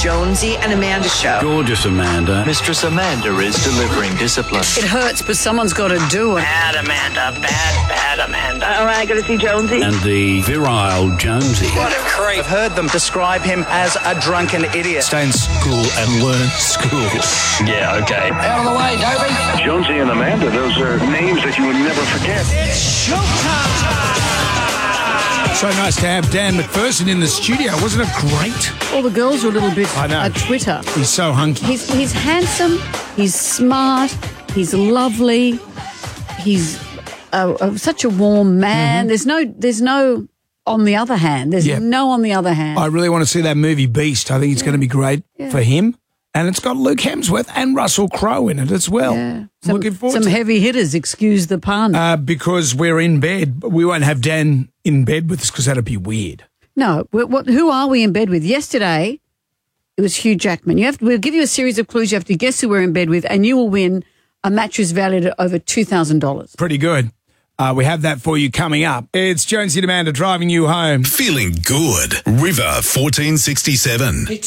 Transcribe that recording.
Jonesy and Amanda Show. Gorgeous Amanda. Mistress Amanda is delivering discipline. It hurts, but someone's got to do it. Bad Amanda, bad Amanda. All right, going to see Jonesy. And the virile Jonesy. What a creep. I've heard them describe him as a drunken idiot. Stay in school and learn school. Yeah, okay. Out of the way, Dopey. Jonesy and Amanda, those are names that you would never forget. It's showtime. So nice to have Dan McPherson in the studio. Wasn't it great? All the girls are a little bit I know. at Twitter. He's so hunky. He's handsome, he's smart, he's lovely, he's such a warm man. Mm-hmm. There's no on the other hand. There's no on the other hand. I really want to see that movie Beast. I think it's going to be great for him. And it's got Luke Hemsworth and Russell Crowe in it as well. Yeah. Looking forward to it. Some heavy hitters, excuse the pun. Because we're in bed. But we won't have Dan in bed with us because that'd be weird. No, who are we in bed with? Yesterday, it was Hugh Jackman. We'll give you a series of clues. You have to guess who we're in bed with, and you will win a mattress valued at over $2,000. Pretty good. We have that for you coming up. It's Jonesy and Amanda driving you home. Feeling good. River 1467.